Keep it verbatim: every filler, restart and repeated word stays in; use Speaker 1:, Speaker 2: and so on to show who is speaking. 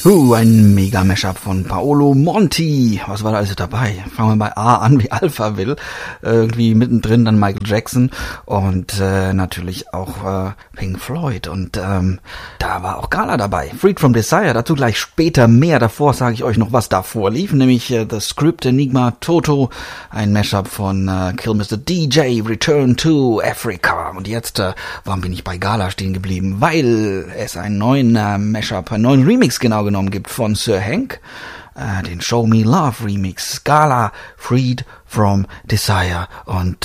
Speaker 1: Uh, ein Mega-Mashup von Paolo Monti. Was war da also dabei? Fangen wir bei A an, wie Alpha will. Irgendwie mittendrin dann Michael Jackson und äh, natürlich auch äh, Pink Floyd. Und ähm, da war auch Gala dabei. Freed from Desire, dazu gleich später mehr. Davor sage ich euch noch, was davor lief. Nämlich äh, The Script, Enigma, Toto. Ein Mashup von äh, Kill Mister D J, Return to Africa. Und jetzt, äh, warum bin ich bei Gala stehen geblieben? Weil es einen neuen äh, Mashup, einen neuen Remix genau genommen gibt von Sir Hank, äh, den Show Me Love Remix, Gala, Freed from Desire. Und